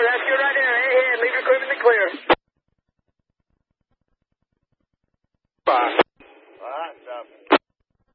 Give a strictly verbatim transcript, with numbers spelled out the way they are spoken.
four, that's you right there. Hey, hey, leave your equipment in the clear. Bye.